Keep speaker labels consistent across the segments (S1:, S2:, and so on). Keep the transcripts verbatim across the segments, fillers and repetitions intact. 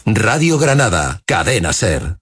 S1: Radio Granada, Cadena SER.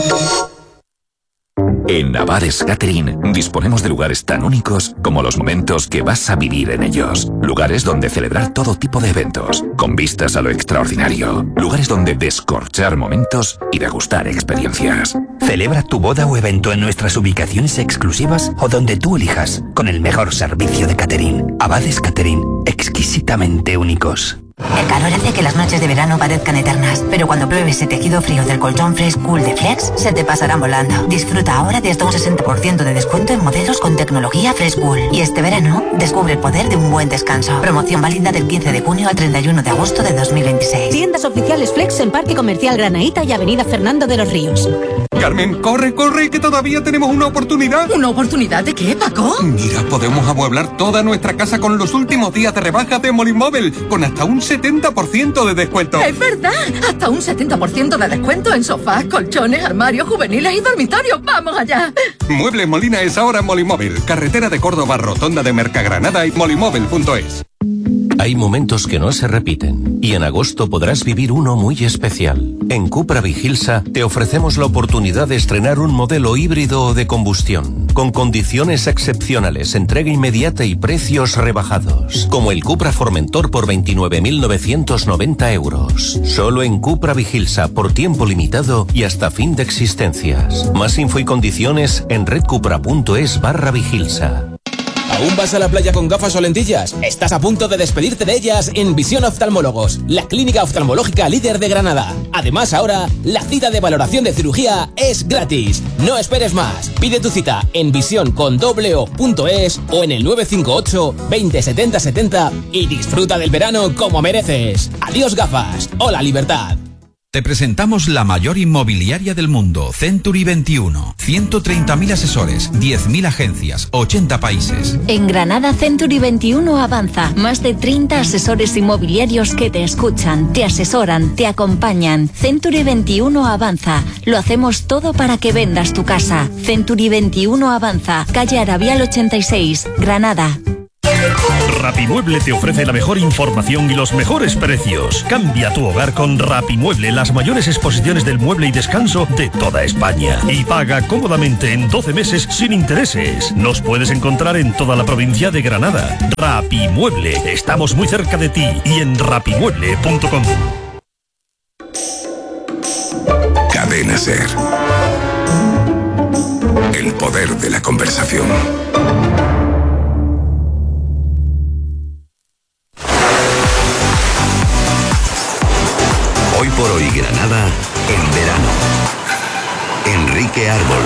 S2: En Navares Catering disponemos de lugares tan únicos como los momentos que vas a vivir en ellos. Lugares donde celebrar todo tipo de eventos, con vistas a lo extraordinario. Lugares donde descorchar momentos y degustar experiencias.
S3: Celebra tu boda o evento en nuestras ubicaciones exclusivas o donde tú elijas, con el mejor servicio de catering. Abades Catering, exquisitamente únicos.
S4: El calor hace que las noches de verano parezcan eternas, pero cuando pruebes ese tejido frío del colchón Fresh Cool de Flex, se te pasarán volando. Disfruta ahora de hasta un sesenta por ciento de descuento en modelos con tecnología Fresh Cool. Y este verano, descubre el poder de un buen descanso. Promoción válida del quince de junio al treinta y uno de agosto de dos mil veintiséis.
S5: Tiendas oficiales Flex en Parque Comercial Granaíta y Avenida Fernando de los Ríos.
S6: Carmen, corre, corre, que todavía tenemos una oportunidad.
S7: ¿Una oportunidad de qué, Paco?
S6: Mira, podemos amueblar toda nuestra casa con los últimos días de rebajas de Molimóvil, con hasta un setenta por ciento de descuento.
S7: ¡Es verdad! Hasta un setenta por ciento de descuento en sofás, colchones, armarios juveniles y dormitorios. ¡Vamos allá!
S6: Muebles Molina es ahora Molimóvil. Carretera de Córdoba, Rotonda de Mercagranada y molimóvil punto es.
S8: Hay momentos que no se repiten y en agosto podrás vivir uno muy especial. En Cupra Vigilsa te ofrecemos la oportunidad de estrenar un modelo híbrido o de combustión, con condiciones excepcionales, entrega inmediata y precios rebajados, como el Cupra Formentor por veintinueve mil novecientos noventa euros. Solo en Cupra Vigilsa, por tiempo limitado y hasta fin de existencias. Más info y condiciones en redcupra.es barra Vigilsa.
S9: ¿Aún vas a la playa con gafas o lentillas? Estás a punto de despedirte de ellas en Visión Oftalmólogos, la clínica oftalmológica líder de Granada. Además, ahora, la cita de valoración de cirugía es gratis. No esperes más. Pide tu cita en visión con doble o punto es o en el nueve cinco ocho, veinte, setenta, setenta y disfruta del verano como mereces. Adiós gafas. Hola libertad.
S10: Te presentamos la mayor inmobiliaria del mundo, Century veintiuno. ciento treinta mil asesores, diez mil agencias, ochenta países.
S11: En Granada, Century veintiuno avanza. Más de treinta asesores inmobiliarios que te escuchan, te asesoran, te acompañan. Century veintiuno avanza. Lo hacemos todo para que vendas tu casa. Century veintiuno avanza. Calle Arabial ochenta y seis, Granada.
S12: Rapimueble te ofrece la mejor información y los mejores precios. Cambia tu hogar con Rapimueble, las mayores exposiciones del mueble y descanso de toda España. Y paga cómodamente en doce meses sin intereses. Nos puedes encontrar en toda la provincia de Granada. Rapimueble, estamos muy cerca de ti y en rapimueble punto com.
S2: Cadena SER. El poder de la conversación. Hoy por hoy Granada, en verano. Enrique Árbol.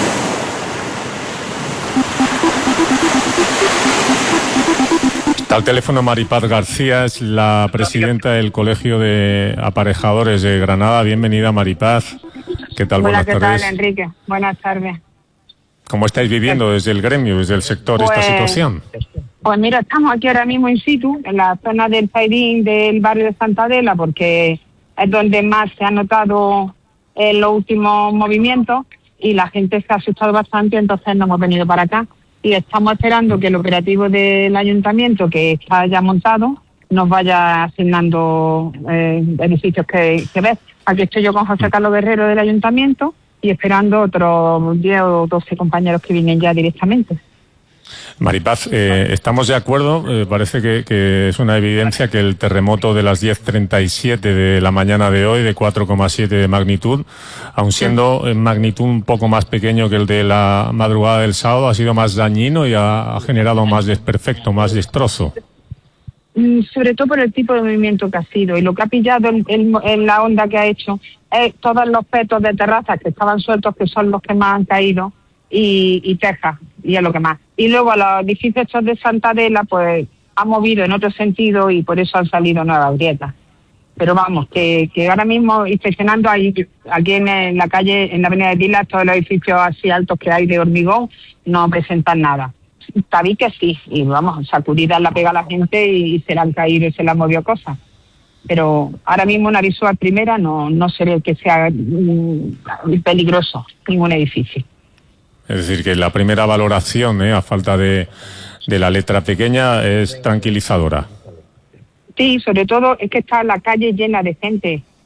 S13: Está al teléfono Maripaz García, es la presidenta del Colegio de Aparejadores de Granada. Bienvenida, Maripaz. ¿Qué tal?
S14: Hola,
S13: Buenas
S14: ¿qué
S13: tardes.
S14: tal, Enrique? Buenas tardes.
S13: ¿Cómo estáis viviendo desde el gremio, desde el sector,
S14: Pues,
S13: esta situación?
S14: Pues mira, estamos aquí ahora mismo in situ, en la zona del Zaidín del barrio de Santa Adela, porque es donde más se ha notado en los últimos movimientos y la gente se ha asustado bastante, entonces nos hemos venido para acá y estamos esperando que el operativo del ayuntamiento, que está ya montado, nos vaya asignando eh, beneficios que, que ves. Aquí estoy yo con José Carlos Guerrero del ayuntamiento y esperando otros diez o doce compañeros que vienen ya directamente.
S13: Maripaz, eh, estamos de acuerdo, eh, parece que, que es una evidencia que el terremoto de las diez treinta y siete de la mañana de hoy, de cuatro coma siete de magnitud, aun siendo en magnitud un poco más pequeño que el de la madrugada del sábado, ha sido más dañino y ha, ha generado más desperfecto, más destrozo.
S14: Sobre todo por el tipo de movimiento que ha sido y lo que ha pillado en, en, en la onda que ha hecho es todos los petos de terrazas que estaban sueltos, que son los que más han caído, y, y tejas, y es lo que más. Y luego los edificios estos de Santa Adela pues ha movido en otro sentido y por eso han salido nuevas grietas. Pero vamos, que, que ahora mismo inspeccionando ahí, aquí en, en la calle, en la avenida de Tilas, todos los edificios así altos que hay de hormigón no presentan nada. Tabiques sí, y vamos, sacudidas la pega a la gente y se le han caído y se le han movido cosas. Pero ahora mismo una visual primera no, no se ve que sea mm, peligroso ningún edificio.
S13: Es decir, que la primera valoración, eh, a falta de, de la letra pequeña, es tranquilizadora.
S14: Sí, sobre todo es que está la calle llena de gente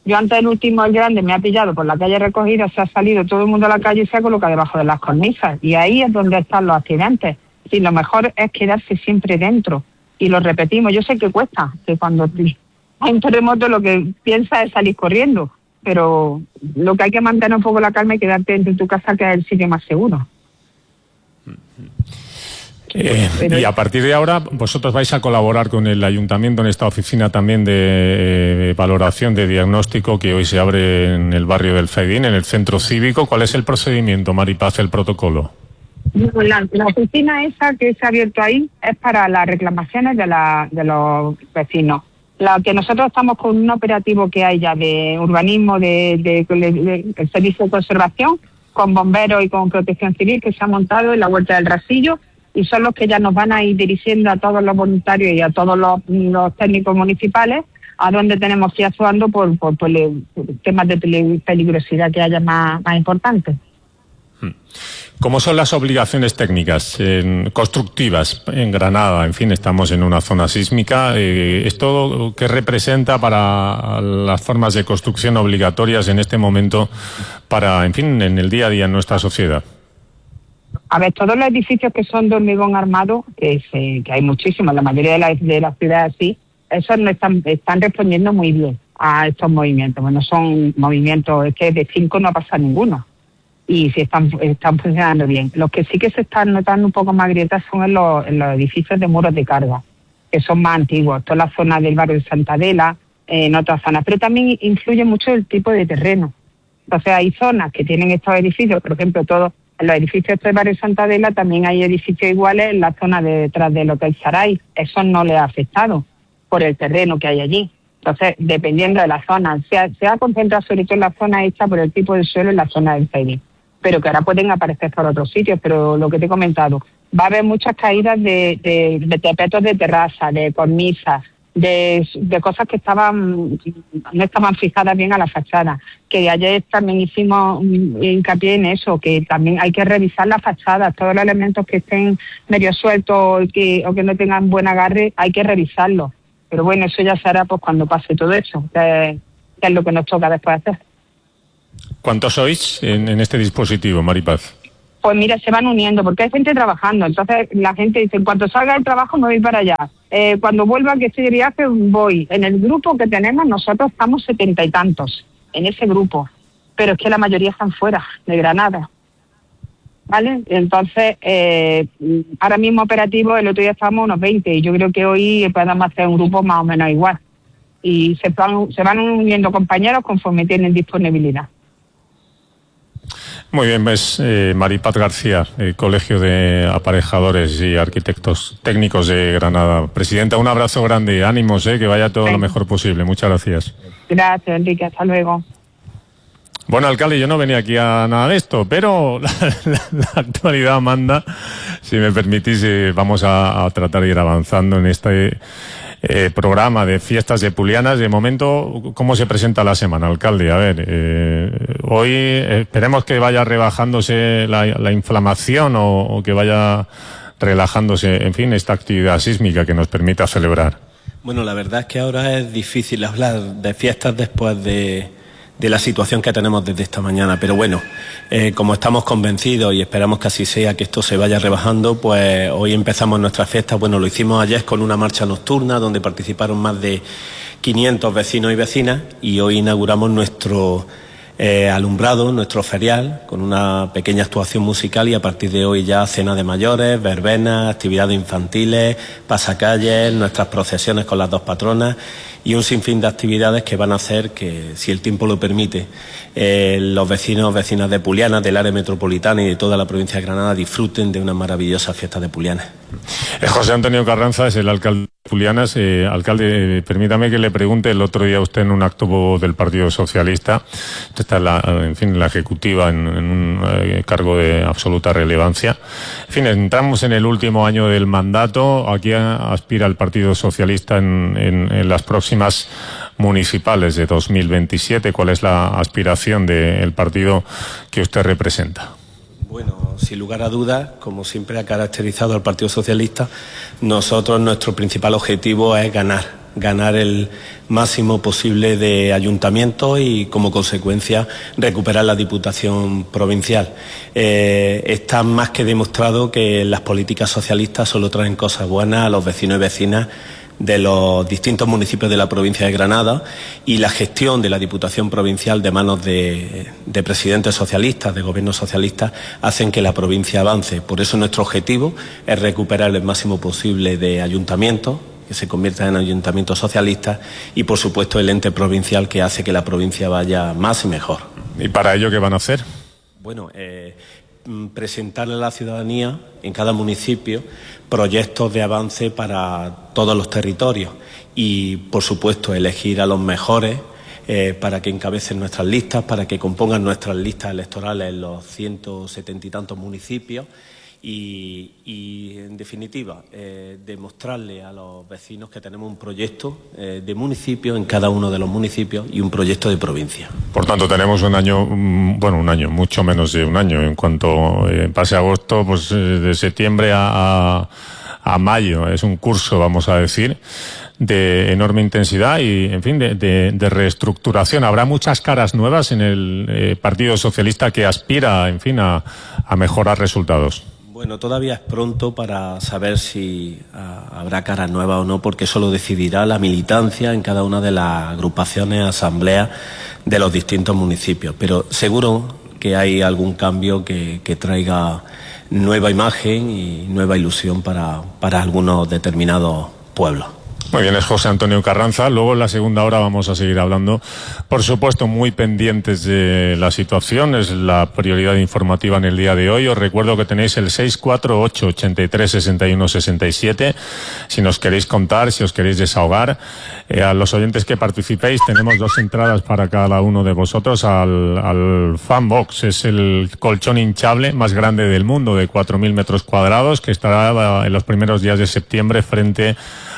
S14: Yo antes del último, el grande, me ha pillado por la calle recogida, se ha salido todo el mundo a la calle y se ha colocado debajo de las cornisas. Y ahí es donde están los accidentes. Sí, lo mejor es quedarse siempre dentro. Y lo repetimos, yo sé que cuesta, que cuando hay un terremoto lo que piensas es salir corriendo. Pero lo que hay que mantener un poco la calma y quedarte dentro de tu casa, que es el sitio más seguro.
S13: Eh, y a partir de ahora, vosotros vais a colaborar con el ayuntamiento en esta oficina también de eh, valoración de diagnóstico que hoy se abre en el barrio del Feidín, en el centro cívico. ¿Cuál es el procedimiento, Maripaz, el protocolo?
S14: La, la oficina esa que se ha abierto ahí es para las reclamaciones de, la, de los vecinos. La que nosotros estamos con un operativo que hay ya de urbanismo, de, de, de, de, de servicio de conservación, con bomberos y con protección civil, que se ha montado en la Huerta del Rasillo, y son los que ya nos van a ir dirigiendo a todos los voluntarios y a todos los, los técnicos municipales a donde tenemos que ir actuando por, por, por, por temas de peligrosidad que haya más, más importantes.
S13: ¿Cómo son las obligaciones técnicas eh, constructivas en Granada? En fin, estamos en una zona sísmica. Eh, ¿Esto qué representa para las formas de construcción obligatorias en este momento para, en fin, en el día a día en nuestra sociedad?
S14: A ver, todos los edificios que son de hormigón armado, que, se, que hay muchísimos, la mayoría de las de la ciudades sí, esos no están, están respondiendo muy bien a estos movimientos. Bueno, son movimientos, es que de cinco no pasa ninguno. Y sí están, están funcionando bien. Los que sí que se están notando un poco más grietas son en los, en los edificios de muros de carga, que son más antiguos, toda la zona del barrio de Santa Adela, eh, en otras zonas, pero también influye mucho el tipo de terreno. Entonces hay zonas que tienen estos edificios, por ejemplo, todos en los edificios del barrio de Santa Adela también hay edificios iguales en la zona de detrás del Hotel Saray. Eso no le ha afectado por el terreno que hay allí. Entonces, dependiendo de la zona, se ha, se ha concentrado sobre todo en la zona hecha por el tipo de suelo en la zona del Feidín, pero que ahora pueden aparecer por otros sitios. Pero lo que te he comentado, va a haber muchas caídas de, de, de tapetos de terraza, de cornisas, de, de cosas que estaban no estaban fijadas bien a la fachada, que ayer también hicimos hincapié en eso, que también hay que revisar la fachada, todos los elementos que estén medio sueltos o que, o que no tengan buen agarre, hay que revisarlos. Pero bueno, eso ya se hará pues cuando pase todo eso, que, que es lo que nos toca después hacer.
S13: ¿Cuántos sois en, en este dispositivo, Maripaz?
S14: Pues mira, se van uniendo, porque hay gente trabajando. Entonces la gente dice, en cuanto salga del trabajo me voy para allá. Eh, cuando vuelva que estoy de viaje, voy. En el grupo que tenemos, nosotros estamos setenta y tantos, en ese grupo. Pero es que la mayoría están fuera de Granada. ¿Vale? Entonces, eh, ahora mismo operativo, el otro día estábamos unos veinte, y yo creo que hoy podemos hacer un grupo más o menos igual. Y se van, se van uniendo compañeros conforme tienen disponibilidad.
S13: Muy bien, pues eh, Maripaz García, eh, Colegio de Aparejadores y Arquitectos Técnicos de Granada. Presidenta, un abrazo grande, ánimos, eh, que vaya todo sí. lo mejor posible. Muchas gracias.
S14: Gracias, Enrique, hasta luego.
S13: Bueno, alcalde, yo no venía aquí a nada de esto, pero la, la, la actualidad manda. Si me permitís, eh, vamos a, a tratar de ir avanzando en este eh, programa de fiestas de Pulianas. De momento, ¿cómo se presenta la semana, alcalde? A ver, eh, hoy eh, esperemos que vaya rebajándose la, la inflamación o, o que vaya relajándose, en fin, esta actividad sísmica que nos permita celebrar.
S15: Bueno, la verdad es que ahora es difícil hablar de fiestas después de... de la situación que tenemos desde esta mañana, pero bueno, eh, como estamos convencidos y esperamos que así sea, que esto se vaya rebajando, pues hoy empezamos nuestras fiestas. Bueno, lo hicimos ayer con una marcha nocturna donde participaron más de quinientos vecinos y vecinas, y hoy inauguramos nuestro eh, alumbrado, nuestro ferial, con una pequeña actuación musical, y a partir de hoy ya cena de mayores, verbenas, actividades infantiles, pasacalles, nuestras procesiones con las dos patronas y un sinfín de actividades que van a hacer que, si el tiempo lo permite, eh, los vecinos, vecinas de Pulianas, del área metropolitana y de toda la provincia de Granada disfruten de una maravillosa fiesta de Pulianas.
S13: Eh, José Antonio Carranza es el alcalde de Pulianas. Eh, alcalde, eh, permítame que le pregunte, el otro día usted en un acto del Partido Socialista, está en la, en fin, la ejecutiva en, en un eh, cargo de absoluta relevancia. En fin, entramos en el último año del mandato. Aquí aspira el Partido Socialista en, en, en las próximas municipales de dos mil veintisiete. ¿Cuál es la aspiración del partido que usted representa?
S15: Bueno, sin lugar a dudas, como siempre ha caracterizado al Partido Socialista, nosotros nuestro principal objetivo es ganar ganar el máximo posible de ayuntamientos y, como consecuencia, recuperar la Diputación Provincial. Eh, está más que demostrado que las políticas socialistas solo traen cosas buenas a los vecinos y vecinas de los distintos municipios de la provincia de Granada, y la gestión de la Diputación Provincial de manos de, de presidentes socialistas, de gobiernos socialistas, hacen que la provincia avance. Por eso nuestro objetivo es recuperar el máximo posible de ayuntamientos, que se conviertan en ayuntamientos socialistas, y por supuesto el ente provincial, que hace que la provincia vaya más y mejor.
S13: ¿Y para ello qué van a hacer?
S15: Bueno, eh, presentarle a la ciudadanía en cada municipio proyectos de avance para todos los territorios y, por supuesto, elegir a los mejores eh, para que encabecen nuestras listas, para que compongan nuestras listas electorales en los ciento setenta y tantos municipios y, y en definitiva, eh, demostrarle a los vecinos que tenemos un proyecto eh, de municipio en cada uno de los municipios y un proyecto de provincia.
S13: Por tanto, tenemos un año, bueno, un año, mucho menos de un año, en cuanto eh, pase agosto, pues eh, de septiembre a, a, a mayo. Es un curso, vamos a decir, de enorme intensidad y, en fin, de, de, de reestructuración. Habrá muchas caras nuevas en el eh, Partido Socialista que aspira, en fin, a, a mejorar resultados.
S15: Bueno, todavía es pronto para saber si uh, habrá cara nueva o no, porque eso lo decidirá la militancia en cada una de las agrupaciones, asambleas de los distintos municipios. Pero seguro que hay algún cambio que, que traiga nueva imagen y nueva ilusión para, para algunos determinados pueblos.
S13: Muy bien, es José Antonio Carranza. Luego en la segunda hora vamos a seguir hablando, por supuesto, muy pendientes de la situación. Es la prioridad informativa en el día de hoy. Os recuerdo que tenéis el seis cuatro ocho, ochenta y tres, sesenta y uno, sesenta y siete. Si nos queréis contar, si os queréis desahogar. Eh, a los oyentes que participéis, tenemos dos entradas para cada uno de vosotros al, al Fan Box. Es el colchón hinchable más grande del mundo, de cuatro mil metros cuadrados, que estará en los primeros días de septiembre frente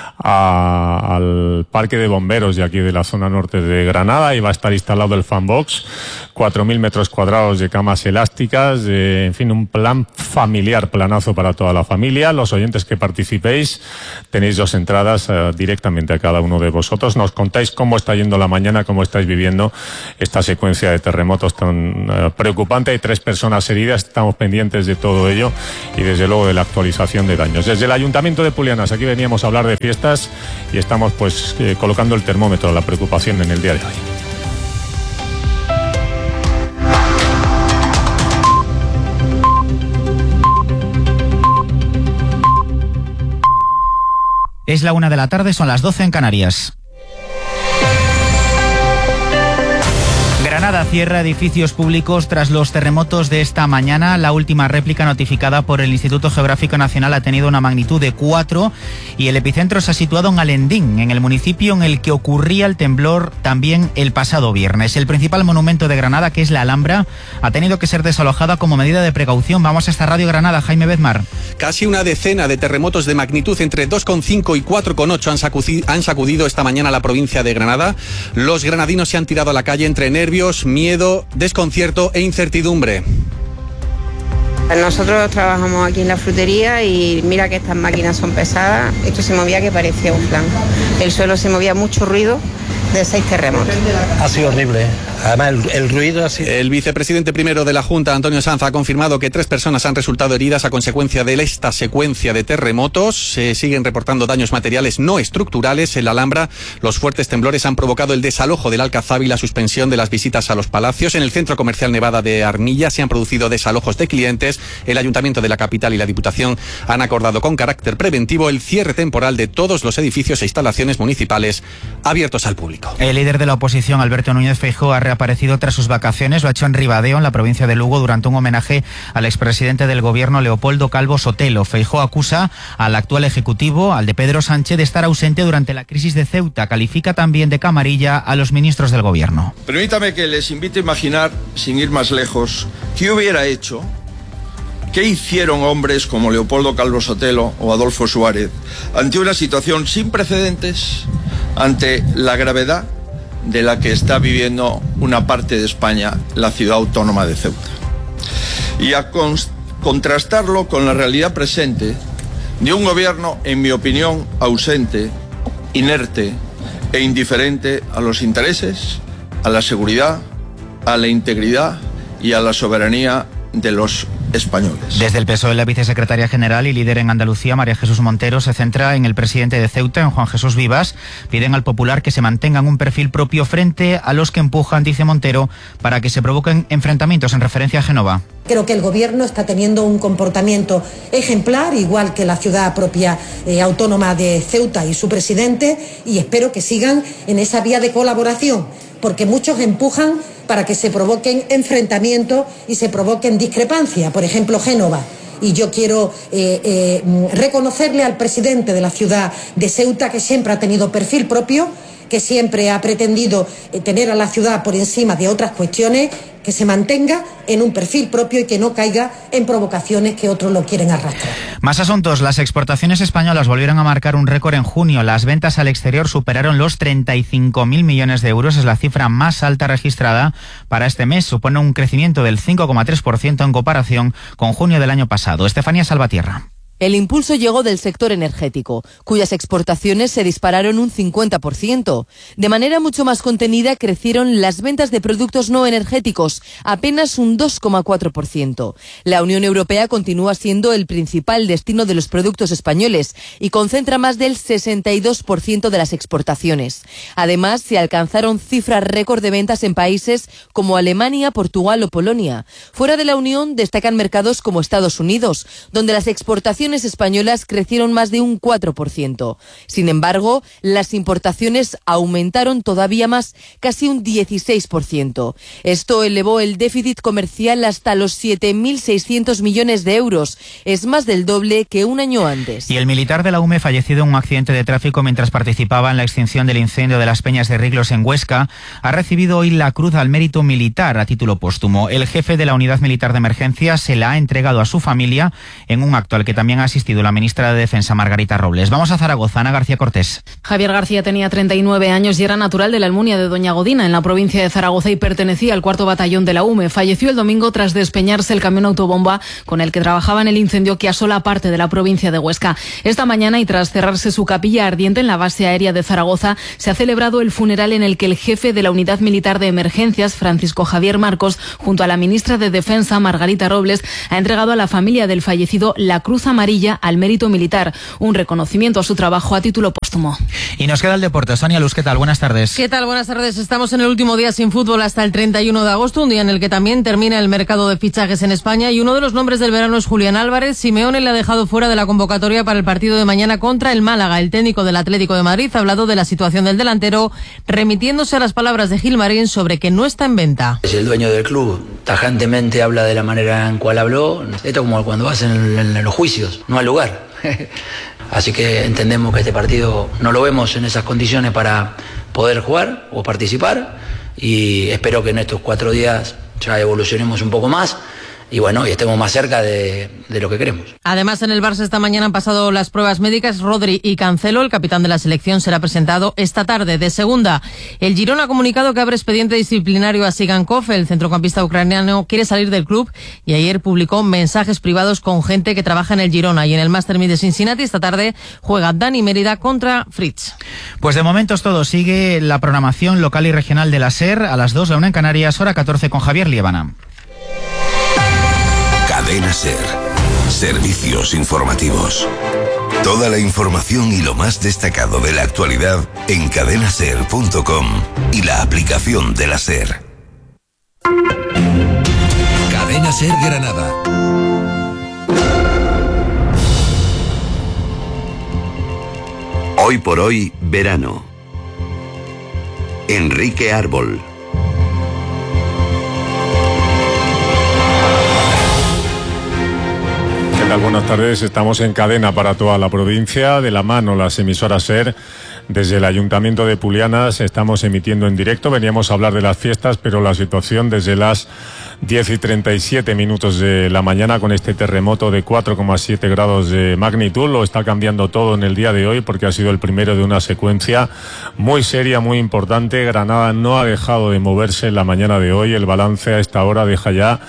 S13: A, al parque de bomberos de aquí de la zona norte de Granada, y va a estar instalado el Fan Box, cuatro mil metros cuadrados de camas elásticas, de, en fin, un plan familiar, planazo para toda la familia. Los oyentes que participéis tenéis dos entradas uh, directamente a cada uno de vosotros. Nos contáis cómo está yendo la mañana, cómo estáis viviendo esta secuencia de terremotos tan uh, preocupante. Hay tres personas heridas, estamos pendientes de todo ello y desde luego de la actualización de daños. Desde el Ayuntamiento de Pulianas, aquí veníamos a hablar de fiestas y estamos pues eh, colocando el termómetro a la preocupación en el día de hoy.
S16: Es la una de la tarde, son las doce en Canarias. Granada cierra edificios públicos tras los terremotos de esta mañana. La última réplica notificada por el Instituto Geográfico Nacional ha tenido una magnitud de cuatro y el epicentro se ha situado en Alendín, en el municipio en el que ocurría el temblor también el pasado viernes. El principal monumento de Granada, que es la Alhambra, ha tenido que ser desalojada como medida de precaución. Vamos a esta Radio Granada, Jaime Bezmar.
S17: Casi una decena de terremotos de magnitud entre dos coma cinco y cuatro coma ocho han sacudido, han sacudido esta mañana la provincia de Granada. Los granadinos se han tirado a la calle entre nervios, miedo, desconcierto e incertidumbre.
S18: Nosotros trabajamos aquí en la frutería y mira que estas máquinas son pesadas. Esto se movía que parecía un flan. El suelo se movía, mucho ruido de seis terremotos.
S19: Ha sido horrible. Además, el, el ruido ha sido...
S17: El vicepresidente primero de la Junta, Antonio Sanz, ha confirmado que tres personas han resultado heridas a consecuencia de esta secuencia de terremotos. Se siguen reportando daños materiales no estructurales en la Alhambra. Los fuertes temblores han provocado el desalojo del Alcazaba y la suspensión de las visitas a los palacios. En el centro comercial Nevada de Armilla se han producido desalojos de clientes. El Ayuntamiento de la capital y la Diputación han acordado con carácter preventivo el cierre temporal de todos los edificios e instalaciones municipales abiertos al público.
S16: El líder de la oposición, Alberto Núñez Feijóo, ha reaparecido tras sus vacaciones. Lo ha hecho en Ribadeo, en la provincia de Lugo, durante un homenaje al expresidente del gobierno, Leopoldo Calvo Sotelo. Feijóo acusa al actual ejecutivo, al de Pedro Sánchez, de estar ausente durante la crisis de Ceuta. Califica también de camarilla a los ministros del gobierno.
S20: Permítame que les invite a imaginar, sin ir más lejos, qué hubiera hecho, qué hicieron hombres como Leopoldo Calvo Sotelo o Adolfo Suárez ante una situación sin precedentes, ante la gravedad de la que está viviendo una parte de España, la ciudad autónoma de Ceuta. Y a contrastarlo con la realidad presente de un gobierno, en mi opinión, ausente, inerte e indiferente a los intereses, a la seguridad, a la integridad y a la soberanía de los españoles.
S16: Desde el P S O E, la vicesecretaria general y líder en Andalucía, María Jesús Montero, se centra en el presidente de Ceuta, en Juan Jesús Vivas. Piden al Popular que se mantengan un perfil propio frente a los que empujan, dice Montero, para que se provoquen enfrentamientos, en referencia a Génova.
S21: Creo que el Gobierno está teniendo un comportamiento ejemplar, igual que la ciudad propia eh, autónoma de Ceuta y su presidente, y espero que sigan en esa vía de colaboración, porque muchos empujan para que se provoquen enfrentamientos y se provoquen discrepancias, por ejemplo, Génova. Y yo quiero eh, eh, reconocerle al presidente de la ciudad de Ceuta, que siempre ha tenido perfil propio, que siempre ha pretendido eh, tener a la ciudad por encima de otras cuestiones, que se mantenga en un perfil propio y que no caiga en provocaciones que otros lo quieren arrastrar.
S16: Más asuntos. Las exportaciones españolas volvieron a marcar un récord en junio. Las ventas al exterior superaron los treinta y cinco mil millones de euros. Es la cifra más alta registrada para este mes. Supone un crecimiento del cinco coma tres por ciento en comparación con junio del año pasado. Estefanía Salvatierra.
S22: El impulso llegó del sector energético, cuyas exportaciones se dispararon un cincuenta por ciento. De manera mucho más contenida crecieron las ventas de productos no energéticos, apenas un dos coma cuatro por ciento. La Unión Europea continúa siendo el principal destino de los productos españoles y concentra más del sesenta y dos por ciento de las exportaciones. Además, se alcanzaron cifras récord de ventas en países como Alemania, Portugal o Polonia. Fuera de la Unión destacan mercados como Estados Unidos, donde las exportaciones españolas crecieron más de un cuatro por ciento. Sin embargo, las importaciones aumentaron todavía más, casi un dieciséis por ciento. Esto elevó el déficit comercial hasta los siete mil seiscientos millones de euros. Es más del doble que un año antes.
S16: Y el militar de la U M E, fallecido en un accidente de tráfico mientras participaba en la extinción del incendio de las Peñas de Riglos en Huesca, ha recibido hoy la Cruz al Mérito Militar a título póstumo. El jefe de la Unidad Militar de Emergencia se la ha entregado a su familia en un acto al que también ha asistido la ministra de Defensa, Margarita Robles. Vamos a Zaragoza, Ana García Cortés.
S23: Javier García tenía treinta y nueve años y era natural de la Almunia de Doña Godina, en la provincia de Zaragoza, y pertenecía al cuarto batallón de la U M E. Falleció el domingo tras despeñarse el camión autobomba con el que trabajaba en el incendio que asola parte de la provincia de Huesca. Esta mañana, y tras cerrarse su capilla ardiente en la base aérea de Zaragoza, se ha celebrado el funeral en el que el jefe de la Unidad Militar de Emergencias, Francisco Javier Marcos, junto a la ministra de Defensa, Margarita Robles, ha entregado a la familia del fallecido la Cruz Amarilla al Mérito Militar, un reconocimiento a su trabajo a título póstumo.
S16: Y nos queda el deporte. Sonia Luz, ¿qué tal? Buenas tardes.
S24: ¿Qué tal? Buenas tardes. Estamos en el último día sin fútbol hasta el treinta y uno de agosto, un día en el que también termina el mercado de fichajes en España, y uno de los nombres del verano es Julián Álvarez. Simeone le ha dejado fuera de la convocatoria para el partido de mañana contra el Málaga. El técnico del Atlético de Madrid ha hablado de la situación del delantero, remitiéndose a las palabras de Gilmarín sobre que no está en venta.
S25: Es el dueño del club, tajantemente habla de la manera en cual habló. Esto como cuando vas en, el, en los juicios, no al lugar. Así que entendemos que este partido no lo vemos en esas condiciones para poder jugar o participar, y espero que en estos cuatro días ya evolucionemos un poco más y bueno, y estemos más cerca de, de lo que queremos.
S24: Además, en el Barça esta mañana han pasado las pruebas médicas. Rodri y Cancelo, el capitán de la selección, será presentado esta tarde. De segunda, el Girona ha comunicado que abre expediente disciplinario a Sigankov. El centrocampista ucraniano quiere salir del club y ayer publicó mensajes privados con gente que trabaja en el Girona. Y en el Master Mid de Cincinnati esta tarde juega Dani Mérida contra Fritz.
S16: Pues de momento es todo. Sigue la programación local y regional de la SER a las dos, la una en Canarias, hora catorce, con Javier Liébana.
S2: Cadena SER. Servicios informativos. Toda la información y lo más destacado de la actualidad en cadena ser punto com y la aplicación de la SER.
S1: Cadena SER Granada.
S26: Hoy por hoy, verano. Enrique Árbol.
S13: Buenas tardes, estamos en cadena para toda la provincia, de la mano las emisoras SER. Desde el Ayuntamiento de Pulianas estamos emitiendo en directo. Veníamos a hablar de las fiestas, pero la situación desde las diez y treinta y siete minutos de la mañana, con este terremoto de cuatro coma siete grados de magnitud, lo está cambiando todo en el día de hoy, porque ha sido el primero de una secuencia muy seria, muy importante. Granada no ha dejado de moverse en la mañana de hoy. El balance a esta hora deja ya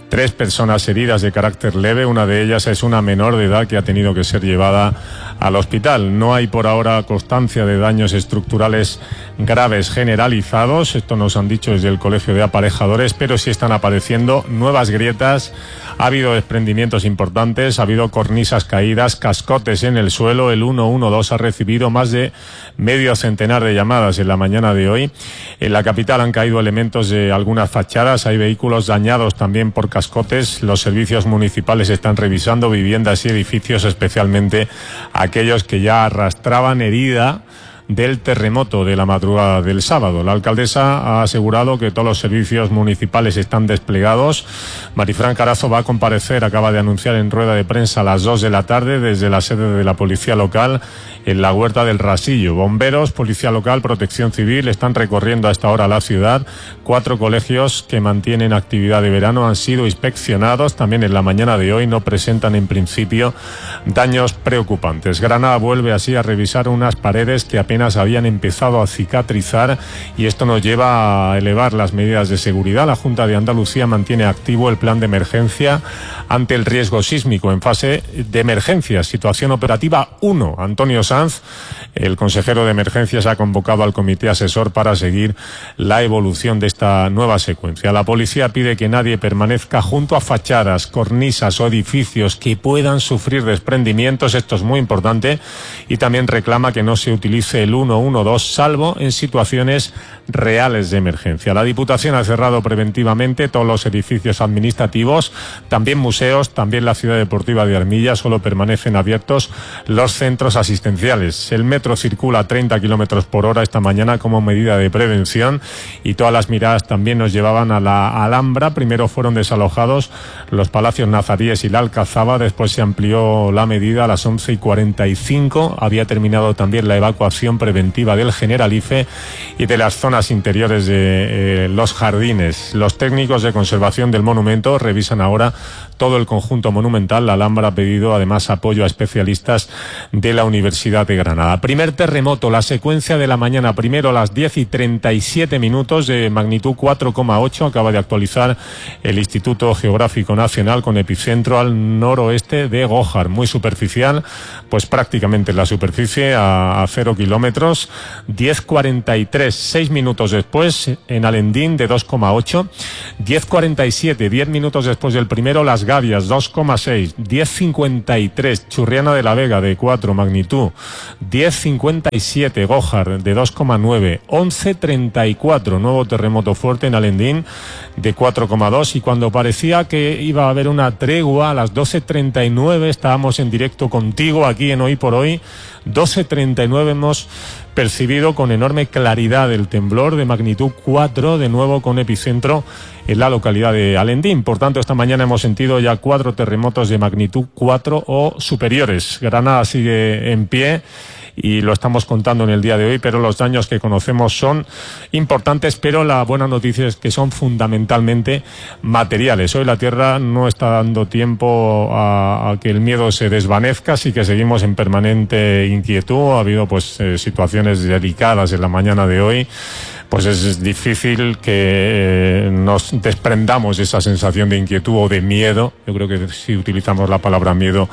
S13: tres personas heridas de carácter leve. Una de ellas es una menor de edad que ha tenido que ser llevada al hospital. No hay por ahora constancia de daños estructurales graves generalizados, esto nos han dicho desde el Colegio de Aparejadores, pero sí están apareciendo nuevas grietas. Ha habido desprendimientos importantes, ha habido cornisas caídas, cascotes en el suelo. El ciento doce ha recibido más de medio centenar de llamadas en la mañana de hoy. En la capital han caído elementos de algunas fachadas, hay vehículos dañados también por cascotes. Los servicios municipales están revisando viviendas y edificios, especialmente aquellos que ya arrastraban herida del terremoto de la madrugada del sábado. La alcaldesa ha asegurado que todos los servicios municipales están desplegados. Marifran Carazo va a comparecer, acaba de anunciar en rueda de prensa a las dos de la tarde desde la sede de la Policía Local en la Huerta del Rasillo. Bomberos, Policía Local, Protección Civil están recorriendo a esta hora la ciudad. Cuatro colegios que mantienen actividad de verano han sido inspeccionados. También en la mañana de hoy no presentan en principio daños preocupantes. Granada vuelve así a revisar unas paredes que apenas habían empezado a cicatrizar y esto nos lleva a elevar las medidas de seguridad. La Junta de Andalucía mantiene activo el plan de emergencia ante el riesgo sísmico en fase de emergencia, situación operativa uno. Antonio Sanz, el consejero de emergencias, ha convocado al comité asesor para seguir la evolución de esta nueva secuencia. La policía pide que nadie permanezca junto a fachadas, cornisas o edificios que puedan sufrir desprendimientos, esto es muy importante, y también reclama que no se utilice el ciento doce salvo en situaciones reales de emergencia. La Diputación ha cerrado preventivamente todos los edificios administrativos, también museos, también la Ciudad Deportiva de Armilla. Solo permanecen abiertos los centros asistenciales. El metro circula a treinta kilómetros por hora esta mañana como medida de prevención y todas las miradas también nos llevaban a la Alhambra. Primero fueron desalojados los Palacios Nazaríes y la Alcazaba, después se amplió la medida a las once y cuarenta y cinco. Había terminado también la evacuación preventiva del Generalife y de las zonas interiores de eh, los jardines. Los técnicos de conservación del monumento revisan ahora todo el conjunto monumental. La Alhambra ha pedido además apoyo a especialistas de la Universidad de Granada. Primer terremoto, la secuencia de la mañana. Primero a las diez y treinta y siete minutos, de magnitud cuatro coma ocho. Acaba de actualizar el Instituto Geográfico Nacional, con epicentro al noroeste de Gójar. Muy superficial, pues prácticamente en la superficie, a, a cero kilómetros. diez cuarenta y tres, seis minutos después, en Alendín, de dos coma ocho. diez cuarenta y siete, diez minutos después del primero, Las Gavias, dos coma seis. diez cincuenta y tres, Churriana de la Vega, de cuatro magnitud. diez cincuenta y siete, Gójar, de dos coma nueve. once treinta y cuatro, nuevo terremoto fuerte en Alendín, de cuatro coma dos. Y cuando parecía que iba a haber una tregua, a las doce treinta y nueve, estábamos en directo contigo aquí en Hoy por Hoy. doce treinta y nueve hemos percibido con enorme claridad el temblor de magnitud cuatro, de nuevo con epicentro en la localidad de Alendín. Por tanto, esta mañana hemos sentido ya cuatro terremotos de magnitud cuatro o superiores. Granada sigue en pie y lo estamos contando en el día de hoy, pero los daños que conocemos son importantes, pero la buena noticia es que son fundamentalmente materiales. Hoy la Tierra no está dando tiempo a, a que el miedo se desvanezca, así que seguimos en permanente inquietud. Ha habido pues eh, situaciones delicadas en la mañana de hoy. Pues es difícil que eh, nos desprendamos de esa sensación de inquietud o de miedo. Yo creo que si utilizamos la palabra miedo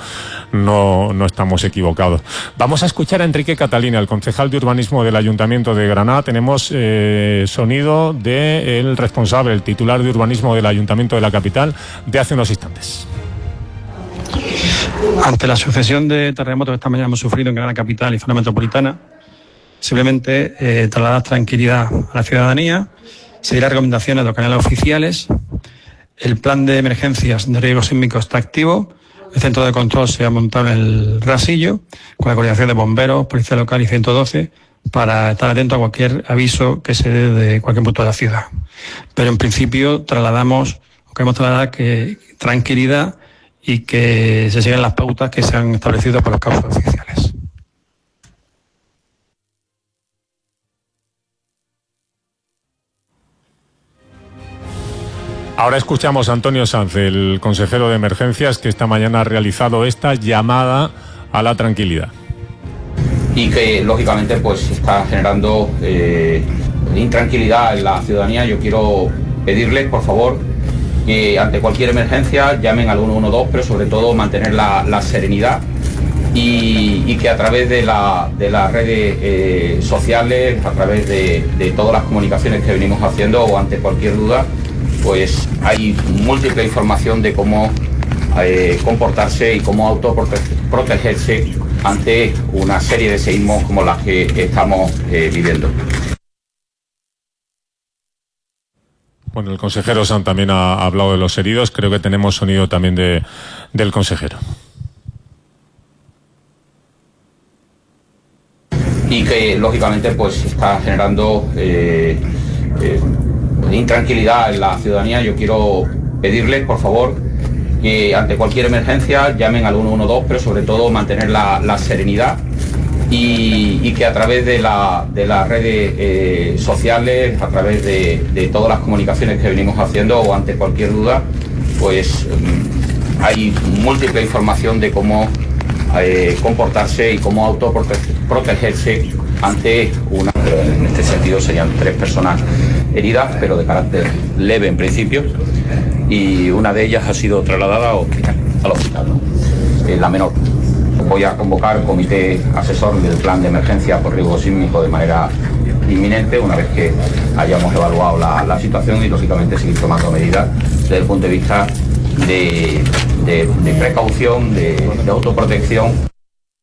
S13: no, no estamos equivocados. Vamos a escuchar a Enrique Catalina, el concejal de urbanismo del Ayuntamiento de Granada. Tenemos eh, sonido del responsable, el titular de urbanismo del Ayuntamiento de la capital, de hace unos instantes.
S3: Ante la sucesión de terremotos que esta mañana hemos sufrido en Granada capital y zona metropolitana, simplemente eh, trasladar tranquilidad a la ciudadanía, seguir las recomendaciones de los canales oficiales. El plan de emergencias de riesgo sísmico está activo. El centro de control se ha montado en el Rasillo, con la coordinación de bomberos, policía local y ciento doce, para estar atento a cualquier aviso que se dé de cualquier punto de la ciudad. Pero en principio trasladamos, o queremos trasladar que tranquilidad y que se sigan las pautas que se han establecido por los cauces oficiales.
S13: Ahora escuchamos a Antonio Sanz, el consejero de emergencias, que esta mañana ha realizado esta llamada a la tranquilidad.
S4: Y que lógicamente pues está generando eh, intranquilidad en la ciudadanía. Yo quiero pedirles, por favor, que ante cualquier emergencia llamen al uno uno dos, pero sobre todo mantener la, la serenidad y, y que a través de, la, de las redes eh, sociales, a través de, de todas las comunicaciones que venimos haciendo o ante cualquier duda, pues hay múltiple información de cómo eh, comportarse y cómo autoprotegerse ante una serie de seísmos como las que estamos eh, viviendo.
S13: Bueno, el consejero San también ha hablado de los heridos. Creo que tenemos sonido también de, del consejero.
S4: Y que lógicamente pues está generando eh, eh, intranquilidad en la ciudadanía. Yo quiero pedirles, por favor, que ante cualquier emergencia llamen al uno uno dos, pero sobre todo mantener la, la serenidad y, y que a través de, la, de las redes eh, sociales, a través de, de todas las comunicaciones que venimos haciendo o ante cualquier duda, pues hay múltiple información de cómo eh, comportarse y cómo autoprotegerse ante una... En este sentido serían tres personas heridas, pero de carácter leve en principio, y una de ellas ha sido trasladada al hospital, al hospital, ¿no? Eh, la menor. Voy a convocar comité asesor del plan de emergencia por riesgo sísmico de manera inminente, una vez que hayamos evaluado la, la situación, y lógicamente seguir tomando medidas desde el punto de vista de, de, de precaución, de, de autoprotección.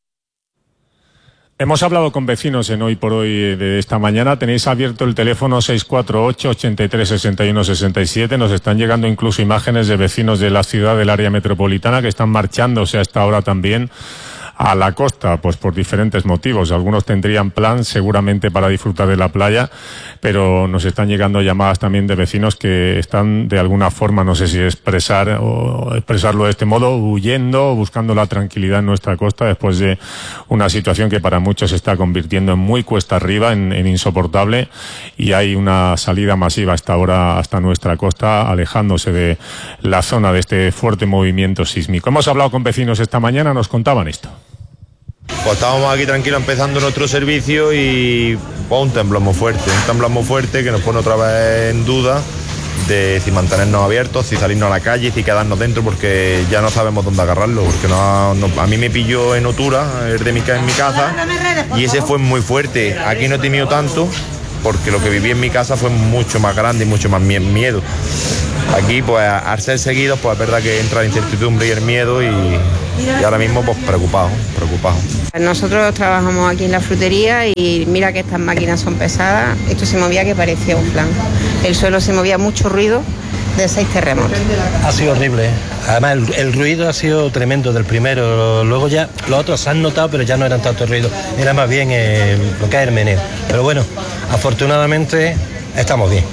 S13: Hemos hablado con vecinos en Hoy por Hoy de esta mañana. Tenéis abierto el teléfono seis cuatro ocho, ocho tres, seis uno seis siete. Nos están llegando incluso imágenes de vecinos de la ciudad, del área metropolitana, que están marchándose a esta hora también a la costa, pues por diferentes motivos. Algunos tendrían plan seguramente para disfrutar de la playa, pero nos están llegando llamadas también de vecinos que están de alguna forma, no sé si expresar o expresarlo de este modo, huyendo, buscando la tranquilidad en nuestra costa después de una situación que para muchos se está convirtiendo en muy cuesta arriba, en, en insoportable, y hay una salida masiva hasta ahora hasta nuestra costa, alejándose de la zona de este fuerte movimiento sísmico. Hemos hablado con vecinos esta mañana, nos contaban esto.
S5: Pues estábamos aquí tranquilos empezando nuestro servicio y pues, un temblor muy fuerte, un temblor muy fuerte que nos pone otra vez en duda de si mantenernos abiertos, si salirnos a la calle, si quedarnos dentro, porque ya no sabemos dónde agarrarlo, porque no, no, a mí me pilló en Otura, el de mi, en mi casa, y ese fue muy fuerte. Aquí no he temido tanto, porque lo que viví en mi casa fue mucho más grande y mucho más miedo. Aquí, pues, al ser seguidos, pues es verdad que entra la incertidumbre y el miedo, y, y ahora mismo, pues, preocupado, preocupado.
S18: Nosotros trabajamos aquí en la frutería y mira que estas máquinas son pesadas. Esto se movía que parecía un flan. El suelo se movía, mucho ruido de seis terremotos.
S19: Ha sido horrible. Además, el, el ruido ha sido tremendo del primero. Luego ya los otros se han notado, pero ya no eran tanto ruido. Era más bien eh, lo que es el meneo. Pero bueno, afortunadamente estamos bien.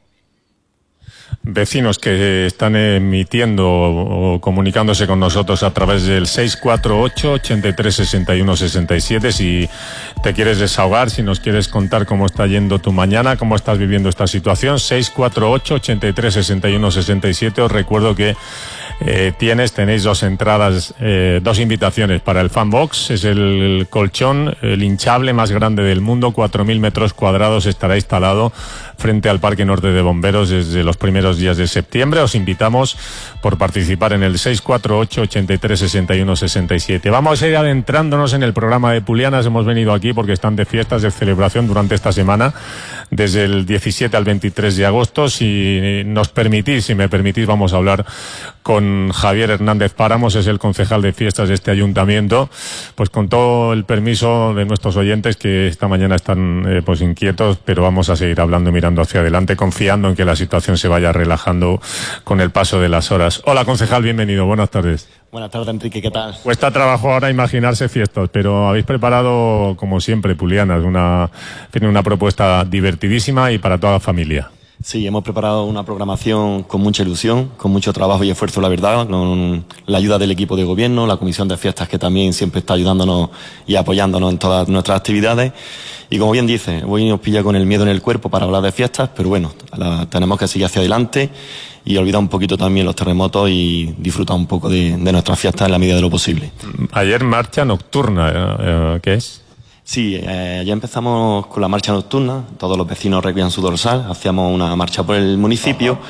S13: Vecinos que están emitiendo o comunicándose con nosotros a través del seis cuatro ocho, ocho tres, seis uno seis siete. Si te quieres desahogar, si nos quieres contar cómo está yendo tu mañana, cómo estás viviendo esta situación, seis cuatro ocho, ocho tres, seis uno seis siete. Os recuerdo que eh, tienes, tenéis dos entradas, eh, dos invitaciones para el Fanbox. Es el colchón, el hinchable más grande del mundo, cuatro mil metros cuadrados, estará instalado frente al Parque Norte de Bomberos desde los primeros días de septiembre. Os invitamos por participar en el seis cuatro ocho, ocho tres, seis uno seis siete. Vamos a ir adentrándonos en el programa de Pulianas. Hemos venido aquí porque están de fiestas, de celebración durante esta semana, desde el diecisiete al veintitrés de agosto. Si nos permitís, si me permitís, vamos a hablar con Javier Hernández Páramos, es el concejal de fiestas de este ayuntamiento, pues con todo el permiso de nuestros oyentes que esta mañana están eh, pues inquietos, pero vamos a seguir hablando, mirando hacia adelante, confiando en que la situación se vaya relajando con el paso de las horas. Hola, concejal, bienvenido, buenas tardes.
S6: Buenas tardes, Enrique, ¿qué tal?
S13: Cuesta trabajo ahora imaginarse fiestas, pero habéis preparado, como siempre, Pulianas, una, tiene una propuesta divertidísima y para toda la familia.
S6: Sí, hemos preparado una programación con mucha ilusión, con mucho trabajo y esfuerzo, la verdad, con la ayuda del equipo de gobierno, la comisión de fiestas que también siempre está ayudándonos y apoyándonos en todas nuestras actividades. Y como bien dice, hoy nos pilla con el miedo en el cuerpo para hablar de fiestas, pero bueno, la, tenemos que seguir hacia adelante y olvidar un poquito también los terremotos y disfrutar un poco de, de nuestras fiestas en la medida de lo posible.
S13: Ayer marcha nocturna, eh, ¿qué es?
S6: Sí, eh, ya empezamos con la marcha nocturna, todos los vecinos recogían su dorsal, hacíamos una marcha por el municipio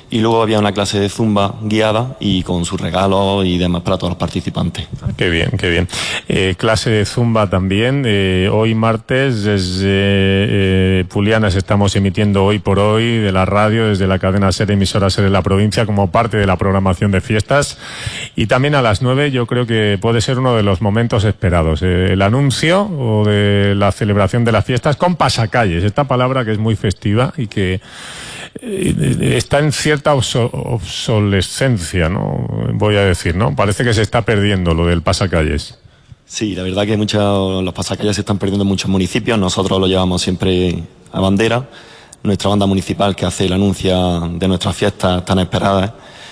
S6: y luego había una clase de zumba guiada y con sus regalos y demás para todos los participantes.
S13: Qué bien, qué bien. Eh, clase de zumba también. Eh, hoy martes desde eh, Pulianas estamos emitiendo Hoy por Hoy de la radio, desde la cadena SER, emisora SER de la provincia, como parte de la programación de fiestas. Y también a las nueve yo creo que puede ser uno de los momentos esperados. Eh, el anuncio o de la celebración de las fiestas con pasacalles. Esta palabra que es muy festiva y que está en cierta obsolescencia, ¿no? Voy a decir, ¿no? Parece que se está perdiendo lo del pasacalles.
S6: Sí, la verdad que muchos los pasacalles se están perdiendo en muchos municipios. Nosotros lo llevamos siempre a bandera. Nuestra banda municipal que hace el anuncio de nuestras fiestas tan esperadas.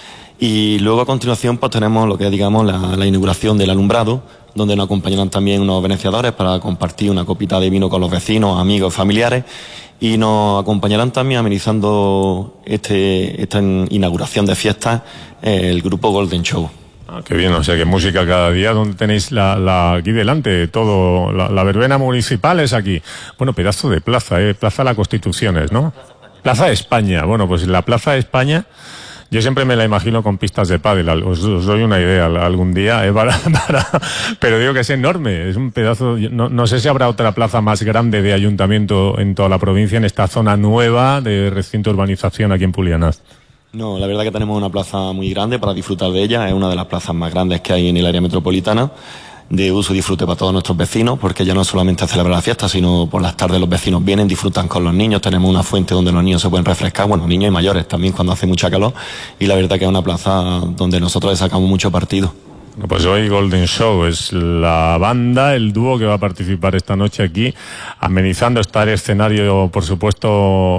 S6: Y luego a continuación pues tenemos lo que es, digamos, la, la inauguración del alumbrado, donde nos acompañarán también unos beneficiadores para compartir una copita de vino con los vecinos, amigos, familiares. Y nos acompañarán también amenizando este, esta inauguración de fiestas eh, el grupo Golden Show.
S13: Ah, qué bien, o sea que música cada día. ¿Dónde tenéis la, la aquí delante? Todo, la, la verbena municipal es aquí. Bueno, pedazo de plaza, ¿eh? Plaza de la Constituciones, ¿no? Plaza de España. Bueno, pues la Plaza de España yo siempre me la imagino con pistas de pádel. Os, os doy una idea algún día, ¿eh? para, para, pero digo que es enorme, es un pedazo. No, no sé si habrá otra plaza más grande de ayuntamiento en toda la provincia, en esta zona nueva de reciente urbanización aquí en Pulianas.
S6: No, la verdad que tenemos una plaza muy grande para disfrutar de ella. Es una de las plazas más grandes que hay en el área metropolitana, de uso y disfrute para todos nuestros vecinos, porque ya no solamente celebra la fiesta, sino por las tardes los vecinos vienen, disfrutan con los niños. Tenemos una fuente donde los niños se pueden refrescar, bueno, niños y mayores también cuando hace mucha calor, y la verdad que es una plaza donde nosotros le sacamos mucho partido.
S13: Pues hoy Golden Show es la banda, el dúo que va a participar esta noche aquí, amenizando. Está el escenario, por supuesto,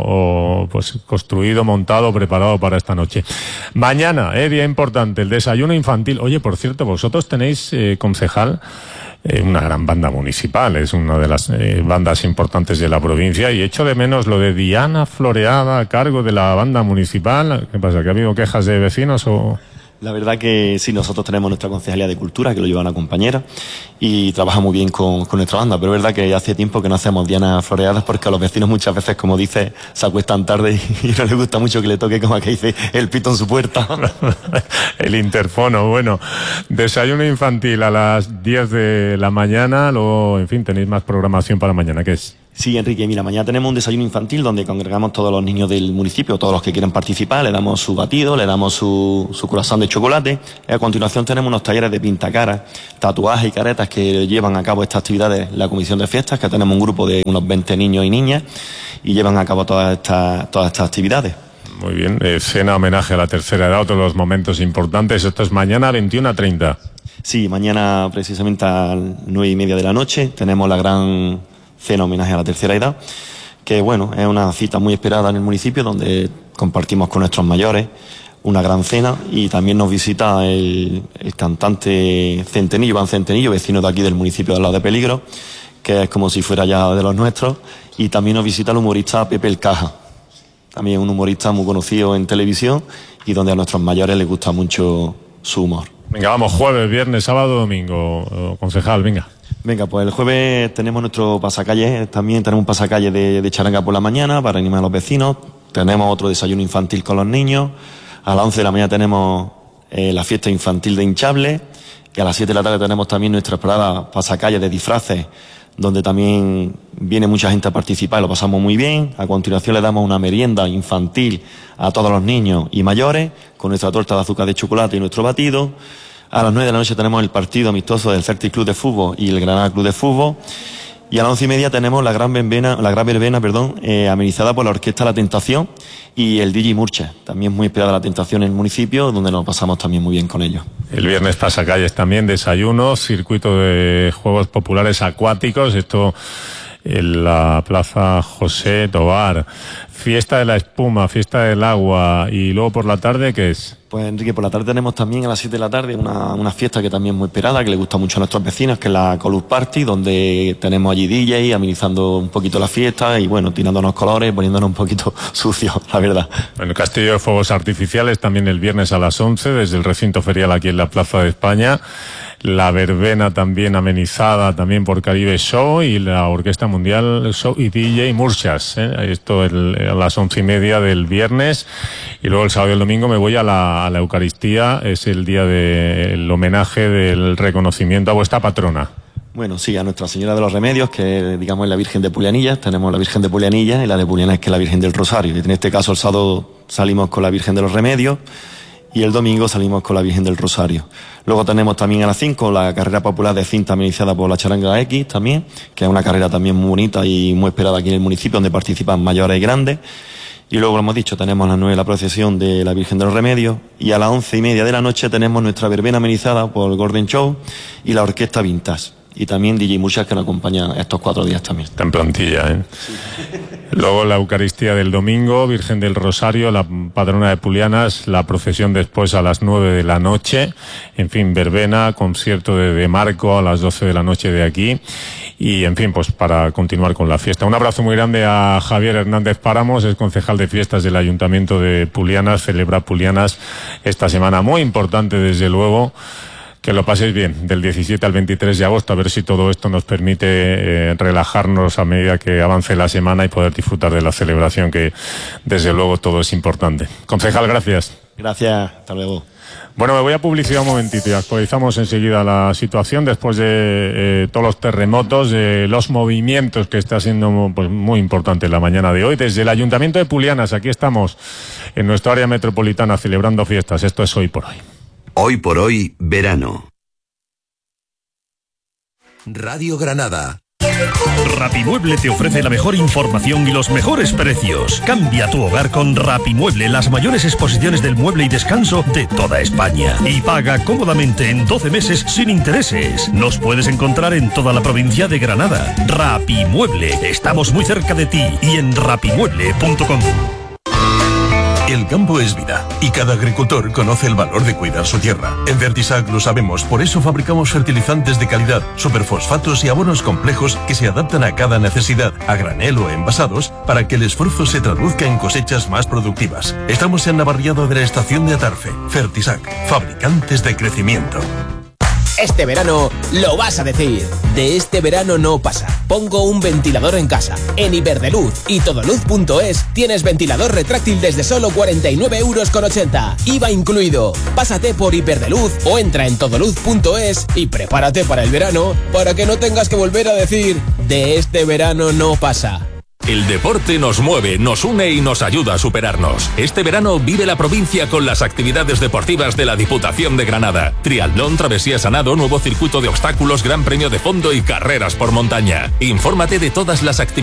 S13: o, pues construido, montado, preparado para esta noche. Mañana, eh, día importante, el desayuno infantil. Oye, por cierto, vosotros tenéis, eh, concejal, eh, una gran banda municipal, es una de las eh, bandas importantes de la provincia, y echo de menos lo de Diana Floreada a cargo de la banda municipal. ¿Qué pasa, que ha habido quejas de vecinos o...?
S6: La verdad que sí, nosotros tenemos nuestra concejalía de cultura, que lo lleva una compañera, y trabaja muy bien con, con nuestra banda, pero es verdad que hace tiempo que no hacemos dianas floreadas porque a los vecinos muchas veces, como dice, se acuestan tarde y no les gusta mucho que le toque, como que dice, el pito en su puerta.
S13: El interfono. Bueno, desayuno infantil a las diez de la mañana, luego, en fin, tenéis más programación para mañana, ¿qué es?
S6: Sí, Enrique, mira, mañana tenemos un desayuno infantil donde congregamos todos los niños del municipio, todos los que quieran participar, le damos su batido, le damos su, su croissant de chocolate, y a continuación tenemos unos talleres de pintacaras, tatuajes y caretas que llevan a cabo estas actividades la Comisión de Fiestas, que tenemos un grupo de unos veinte niños y niñas, y llevan a cabo todas estas, todas estas actividades.
S13: Muy bien, eh, cena homenaje a la tercera edad, otros los momentos importantes. Esto es mañana veintiuno a treinta.
S6: Sí, mañana precisamente a las nueve y media de la noche tenemos la gran cena homenaje a la tercera edad, que bueno, es una cita muy esperada en el municipio donde compartimos con nuestros mayores una gran cena, y también nos visita el, el cantante Centenillo, Iván Centenillo, vecino de aquí del municipio de al lado de Peligro, que es como si fuera ya de los nuestros, y también nos visita el humorista Pepe el Caja, también un humorista muy conocido en televisión y donde a nuestros mayores les gusta mucho su humor.
S13: Venga, vamos, jueves, viernes, sábado, domingo, concejal, venga.
S6: Venga, pues el jueves tenemos nuestro pasacalle, también tenemos un pasacalle de, de charanga por la mañana para animar a los vecinos, tenemos otro desayuno infantil con los niños, a las once de la mañana tenemos eh, la fiesta infantil de hinchable, y a las siete de la tarde tenemos también nuestra esperada pasacalle de disfraces, donde también viene mucha gente a participar y lo pasamos muy bien. A continuación le damos una merienda infantil a todos los niños y mayores, con nuestra torta de azúcar de chocolate y nuestro batido. A las nueve de la noche tenemos el partido amistoso del Celtic Club de Fútbol y el Granada Club de Fútbol. Y a las once y media tenemos la gran verbena, la gran verbena, perdón, eh, amenizada por la Orquesta La Tentación y el D J Murcha. También muy esperada La Tentación en el municipio, donde nos pasamos también muy bien con ellos.
S13: El viernes pasacalles también, desayuno, circuito de juegos populares acuáticos, esto en la Plaza José Tobar. Fiesta de la espuma, fiesta del agua, y luego por la tarde, ¿qué es?
S6: Pues Enrique, por la tarde tenemos también a las siete de la tarde una, una fiesta que también es muy esperada, que le gusta mucho a nuestros vecinos, que es la Color Party, donde tenemos allí D J amenizando un poquito la fiesta y bueno, tirándonos colores, poniéndonos un poquito sucios, la verdad.
S13: Bueno, Castillo de Fuegos Artificiales también el viernes a las once, desde el recinto ferial aquí en la Plaza de España. La verbena también amenizada también por Caribe Show y la Orquesta Mundial Show y D J Murchas, ¿eh? Esto el, a las once y media del viernes. Y luego el sábado y el domingo me voy a la, a la Eucaristía, es el día del homenaje, del reconocimiento a vuestra patrona.
S6: Bueno, sí, a Nuestra Señora de los Remedios, que digamos es la Virgen de Pulianillas. Tenemos la Virgen de Pulianillas y la de Pulianas, que es la Virgen del Rosario. Y en este caso el sábado salimos con la Virgen de los Remedios y el domingo salimos con la Virgen del Rosario. Luego tenemos también a las cinco la carrera popular de cinta amenizada por la Charanga X también, que es una carrera también muy bonita y muy esperada aquí en el municipio, donde participan mayores y grandes. Y luego, lo hemos dicho, tenemos a las nueve la procesión de la Virgen de los Remedios y a las once y media de la noche tenemos nuestra verbena amenizada por el Golden Show y la Orquesta Vintage. Y también D J Muchas, que nos acompañan estos cuatro días también.
S13: Está en plantilla, ¿eh? Sí. Luego la Eucaristía del domingo, Virgen del Rosario, la patrona de Pulianas, la procesión después a las nueve de la noche, en fin, verbena, concierto de, de Marco a las doce de la noche de aquí, y en fin, pues para continuar con la fiesta. Un abrazo muy grande a Javier Hernández Páramos, es concejal de fiestas del Ayuntamiento de Pulianas, celebra Pulianas esta semana muy importante, desde luego. Que lo paséis bien, del diecisiete al veintitrés de agosto, a ver si todo esto nos permite eh, relajarnos a medida que avance la semana y poder disfrutar de la celebración, que desde luego todo es importante. Concejal, gracias.
S6: Gracias, hasta luego.
S13: Bueno, me voy a publicidad un momentito y actualizamos enseguida la situación después de eh, todos los terremotos, de los movimientos que está siendo pues, muy importante la mañana de hoy. Desde el Ayuntamiento de Pulianas, aquí estamos en nuestra área metropolitana celebrando fiestas. Esto es Hoy por Hoy.
S26: Hoy por Hoy, verano.
S1: Radio Granada.
S7: Rapimueble te ofrece la mejor información y los mejores precios. Cambia tu hogar con Rapimueble, las mayores exposiciones del mueble y descanso de toda España. Y paga cómodamente en doce meses sin intereses. Nos puedes encontrar en toda la provincia de Granada. Rapimueble, estamos muy cerca de ti y en rapimueble punto com.
S8: El campo es vida y cada agricultor conoce el valor de cuidar su tierra. En Fertisac lo sabemos, por eso fabricamos fertilizantes de calidad, superfosfatos y abonos complejos que se adaptan a cada necesidad, a granel o envasados, para que el esfuerzo se traduzca en cosechas más productivas. Estamos en la barriada de la estación de Atarfe. Fertisac, fabricantes de crecimiento.
S9: Este verano lo vas a decir. De este verano no pasa. Pongo un ventilador en casa. En Iberdrola y Todoluz punto es tienes ventilador retráctil desde solo cuarenta y nueve euros con ochenta. I V A incluido. Pásate por Iberdrola o entra en Todoluz punto es y prepárate para el verano, para que no tengas que volver a decir de este verano no pasa.
S10: El deporte nos mueve, nos une y nos ayuda a superarnos. Este verano vive la provincia con las actividades deportivas de la Diputación de Granada. Triatlón, travesías a nado, nuevo circuito de obstáculos, gran premio de fondo y carreras por montaña. Infórmate de todas las actividades